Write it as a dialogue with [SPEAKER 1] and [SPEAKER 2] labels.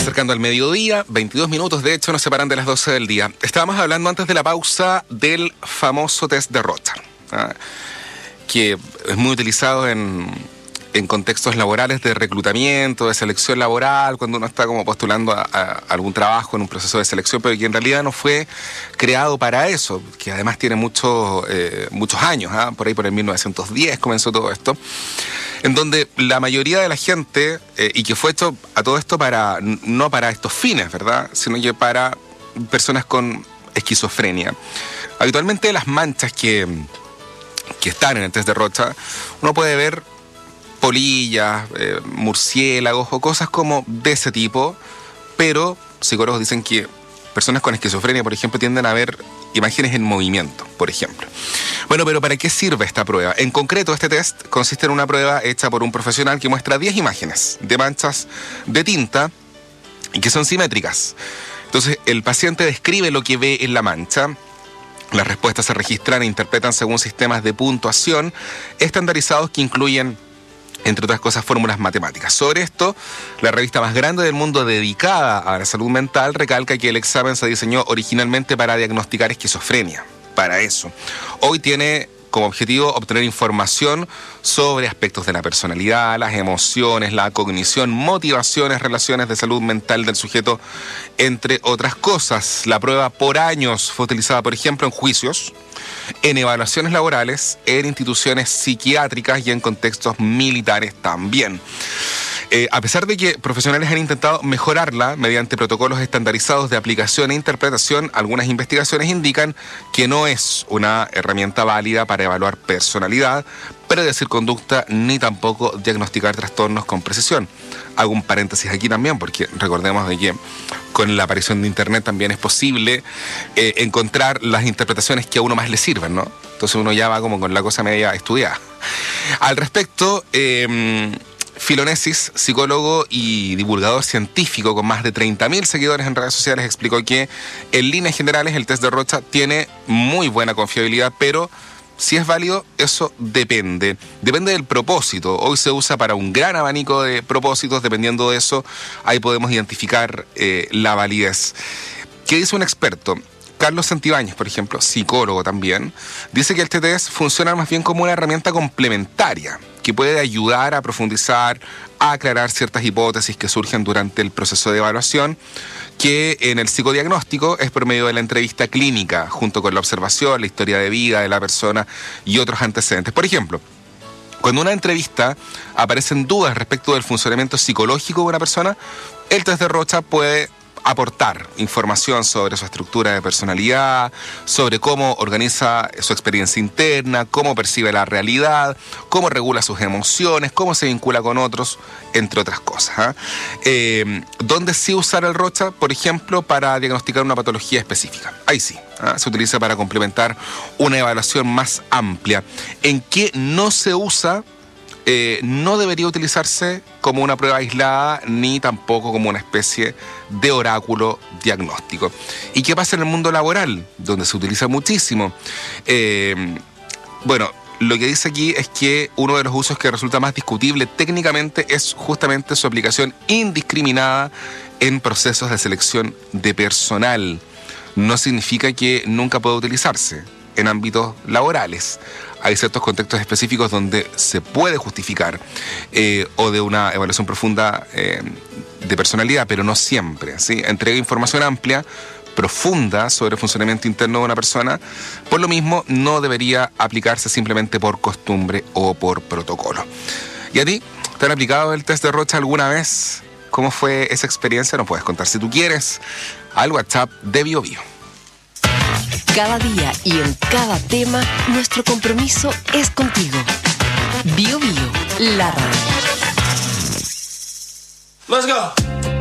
[SPEAKER 1] acercando al mediodía, 22 minutos de hecho nos separan de las 12 del día. Estábamos hablando antes de la pausa del famoso test de Rocha, que es muy utilizado en contextos laborales de reclutamiento, de selección laboral, cuando uno está como postulando a algún trabajo en un proceso de selección, pero que en realidad no fue creado para eso, que además tiene muchos años, por ahí por el 1910 comenzó todo esto, en donde la mayoría de la gente, y que fue hecho a todo esto no para estos fines, ¿verdad?, sino que para personas con esquizofrenia. Habitualmente las manchas que están en el test de Rocha, uno puede ver polillas, murciélagos o cosas como de ese tipo, pero psicólogos dicen que personas con esquizofrenia, por ejemplo, tienden a ver imágenes en movimiento, por ejemplo. Bueno, pero ¿para qué sirve esta prueba? En concreto, este test consiste en una prueba hecha por un profesional que muestra 10 imágenes de manchas de tinta y que son simétricas. Entonces, el paciente describe lo que ve en la mancha. Las respuestas se registran e interpretan según sistemas de puntuación estandarizados que incluyen, entre otras cosas, fórmulas matemáticas. Sobre esto, la revista más grande del mundo dedicada a la salud mental recalca que el examen se diseñó originalmente para diagnosticar esquizofrenia. Para eso. Hoy tiene como objetivo obtener información sobre aspectos de la personalidad, las emociones, la cognición, motivaciones, relaciones de salud mental del sujeto, entre otras cosas. La prueba por años fue utilizada, por ejemplo, en juicios, en evaluaciones laborales, en instituciones psiquiátricas y en contextos militares también. A pesar de que profesionales han intentado mejorarla mediante protocolos estandarizados de aplicación e interpretación, algunas investigaciones indican que no es una herramienta válida para evaluar personalidad, predecir conducta, ni tampoco diagnosticar trastornos con precisión. Hago un paréntesis aquí también, porque recordemos de que con la aparición de Internet también es posible encontrar las interpretaciones que a uno más le sirven, ¿no? Entonces uno ya va como con la cosa media estudiada. Al respecto, Filonesis, psicólogo y divulgador científico con más de 30.000 seguidores en redes sociales, explicó que en líneas generales el test de Rocha tiene muy buena confiabilidad, pero si es válido, eso depende. Depende del propósito. Hoy se usa para un gran abanico de propósitos. Dependiendo de eso, ahí podemos identificar la validez. ¿Qué dice un experto? Carlos Santibáñez, por ejemplo, psicólogo también, dice que el TTS funciona más bien como una herramienta complementaria que puede ayudar a profundizar, a aclarar ciertas hipótesis que surgen durante el proceso de evaluación, que en el psicodiagnóstico es por medio de la entrevista clínica, junto con la observación, la historia de vida de la persona y otros antecedentes. Por ejemplo, cuando en una entrevista aparecen dudas respecto del funcionamiento psicológico de una persona, el test de Rocha puede aportar información sobre su estructura de personalidad, sobre cómo organiza su experiencia interna, cómo percibe la realidad, cómo regula sus emociones, cómo se vincula con otros, entre otras cosas. ¿Dónde sí usar el Rocha? Por ejemplo, para diagnosticar una patología específica. Ahí sí, se utiliza para complementar una evaluación más amplia. ¿En qué no se usa? No debería utilizarse como una prueba aislada ni tampoco como una especie de oráculo diagnóstico. ¿Y qué pasa en el mundo laboral, donde se utiliza muchísimo? Bueno, lo que dice aquí es que uno de los usos que resulta más discutible técnicamente es justamente su aplicación indiscriminada en procesos de selección de personal. No significa que nunca pueda utilizarse en ámbitos laborales. Hay ciertos contextos específicos donde se puede justificar o de una evaluación profunda de personalidad, pero no siempre, ¿sí? Entrega información amplia, profunda sobre el funcionamiento interno de una persona. Por lo mismo, no debería aplicarse simplemente por costumbre o por protocolo. ¿Y a ti? ¿Te han aplicado el test de Rocha alguna vez? ¿Cómo fue esa experiencia? Nos puedes contar si tú quieres al WhatsApp de BioBio.
[SPEAKER 2] Cada día y en cada tema, nuestro compromiso es contigo. BioBio, la radio.
[SPEAKER 3] Let's go.